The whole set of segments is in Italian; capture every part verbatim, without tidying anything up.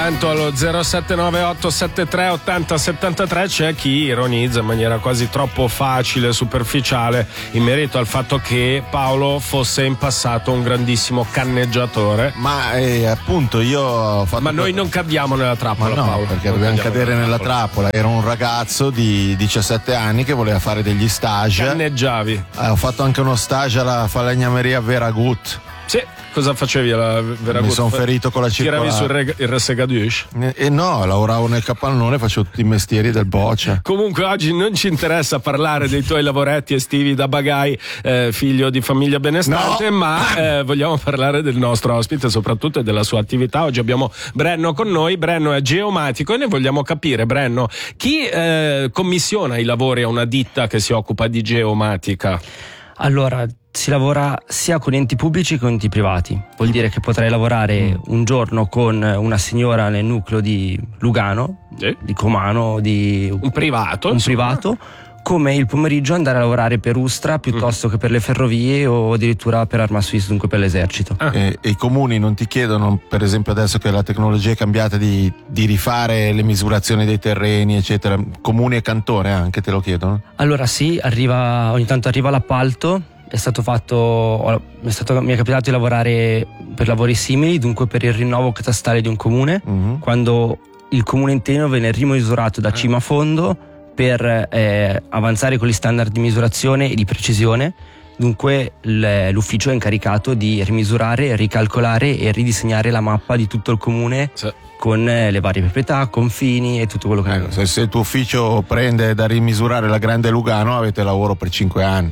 intanto allo zero sette nove otto sette tre otto zero sette tre c'è chi ironizza in maniera quasi troppo facile, superficiale, in merito al fatto che Paolo fosse in passato un grandissimo canneggiatore. Ma eh, appunto io ho fatto. Ma noi non cadiamo nella trappola, Ma no, Paolo. perché Non dobbiamo cadiamo cadere nella trappola. Era un ragazzo di diciassette anni che voleva fare degli stage. Canneggiavi. Eh, ho fatto anche uno stage alla falegnameria Veragut. Sì, cosa facevi alla Veragut? Mi sono ferito con la circolare. Tiravi sul reg- il ressegadush? E eh, no, lavoravo nel capannone, facevo tutti i mestieri del boccia. Comunque oggi non ci interessa parlare dei tuoi lavoretti estivi da bagai, eh, figlio di famiglia benestante, no. ma eh, vogliamo parlare del nostro ospite, soprattutto e della sua attività. Oggi abbiamo Brenno con noi. Brenno è geomatico e ne vogliamo capire, Brenno, chi eh, commissiona i lavori a una ditta che si occupa di geomatica? Allora, si lavora sia con enti pubblici che con enti privati. Vuol dire che potrei lavorare mm. un giorno con una signora nel nucleo di Lugano, sì. di Comano, di un privato, un privato, come il pomeriggio andare a lavorare per Ustra piuttosto mm. che per le ferrovie o addirittura per Arma Suisse, dunque per l'esercito. Ah. E, e i comuni non ti chiedono, per esempio adesso che la tecnologia è cambiata, di, di rifare le misurazioni dei terreni eccetera, comuni e cantone anche te lo chiedono? Allora sì, arriva, ogni tanto arriva l'appalto. È stato fatto, è stato, mi è capitato di lavorare per lavori simili, dunque per il rinnovo catastale di un comune, uh-huh. quando il comune intero viene rimisurato da cima a fondo per eh, avanzare con gli standard di misurazione e di precisione. Dunque l'ufficio è incaricato di rimisurare, ricalcolare e ridisegnare la mappa di tutto il comune, sì. con le varie proprietà, confini e tutto quello che eh, se, se il tuo ufficio prende da rimisurare la Grande Lugano avete lavoro per cinque anni.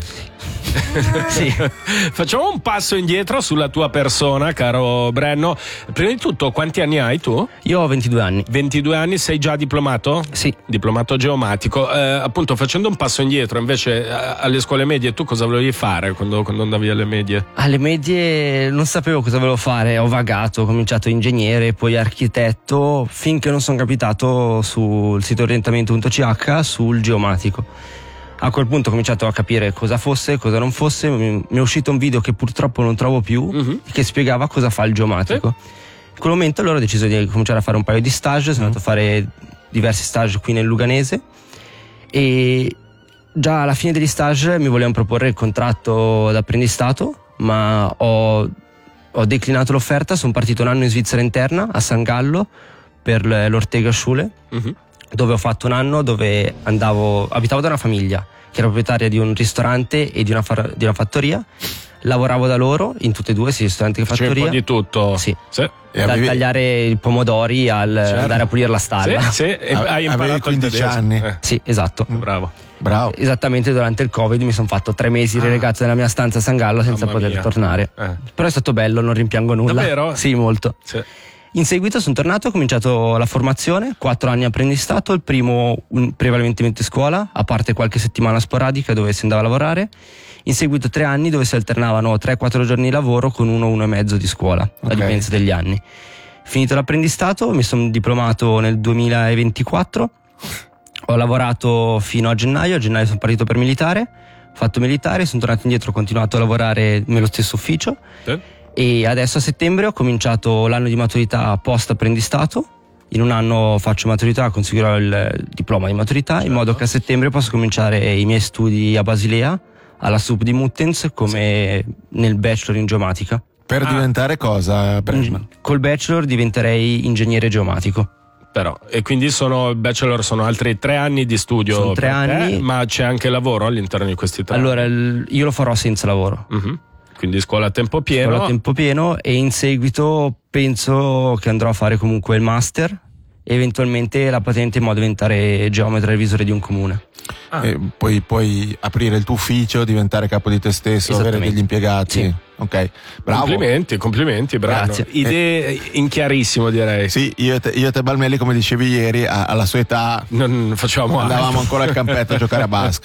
Sì. Facciamo un passo indietro sulla tua persona, caro Brenno. Prima di tutto, quanti anni hai tu? Io ho ventidue anni. ventidue anni, sei già diplomato? Sì. Diplomato geomatico. Eh, appunto, facendo un passo indietro, invece, alle scuole medie, tu cosa volevi fare quando, quando andavi alle medie? Alle medie non sapevo cosa volevo fare, ho vagato, ho cominciato ingegnere, poi architetto, finché non sono capitato sul sito orientamento punto c h sul geomatico. A quel punto ho cominciato a capire cosa fosse, cosa non fosse. Mi è uscito un video che purtroppo non trovo più, uh-huh. che spiegava cosa fa il geomatico. Sì. In quel momento allora ho deciso di cominciare a fare un paio di stage, sono uh-huh. andato a fare diversi stage qui nel Luganese e già alla fine degli stage mi volevano proporre il contratto d'apprendistato, ma ho, ho declinato l'offerta, sono partito un anno in Svizzera interna, a San Gallo, per l'Ortega Schule. Uh-huh. Dove ho fatto un anno, dove andavo, abitavo da una famiglia che era proprietaria di un ristorante e di una, far, di una fattoria. Lavoravo da loro in tutte e due, sia ristorante che fattoria. C'è un po' di tutto. Sì. Sì. Da avevi... tagliare i pomodori al certo. andare a pulire la stalla. Sì, sì. E A- hai imparato quindici anni. Eh. Sì, esatto. Bravo. Bravo. Esattamente durante il Covid mi sono fatto tre mesi ah. relegato nella mia stanza a San Gallo senza Mamma poter mia. tornare. Eh. Però è stato bello, non rimpiango nulla. Davvero? Sì, molto. Sì. In seguito sono tornato, ho cominciato la formazione, quattro anni apprendistato, il primo un, prevalentemente scuola, a parte qualche settimana sporadica dove si andava a lavorare. In seguito tre anni dove si alternavano tre quattro giorni di lavoro con uno, uno e mezzo di scuola, okay. a dipendenza degli anni. Finito l'apprendistato, mi sono diplomato nel duemilaventiquattro, ho lavorato fino a gennaio, a gennaio sono partito per militare, ho fatto militare, sono tornato indietro, ho continuato a lavorare nello stesso ufficio. Sì. E adesso a settembre ho cominciato l'anno di maturità post apprendistato. In un anno faccio maturità, conseguirò il diploma di maturità, certo. in modo che a settembre posso cominciare i miei studi a Basilea, alla S U P di Muttens, come sì. nel bachelor in geomatica. Per ah. diventare cosa? In, col bachelor diventerei ingegnere geomatico. Però, e quindi sono bachelor sono altri tre anni di studio. Sono tre anni. Te, ma c'è anche lavoro all'interno di questi tre allora, anni? Allora, io lo farò senza lavoro. Uh-huh. Quindi scuola a tempo pieno. Scuola a tempo pieno e in seguito penso che andrò a fare comunque il master e eventualmente la patente in modo da diventare geometra revisore di un comune. Ah. E poi puoi aprire il tuo ufficio, diventare capo di te stesso, avere degli impiegati. Sì. Ok, bravo. Complimenti, complimenti, bravo. Grazie. Idee eh. in chiarissimo, direi. Sì, io e te, io e te Balmelli, come dicevi ieri, a, alla sua età non facciamo andavamo ancora al campetto a giocare a basket.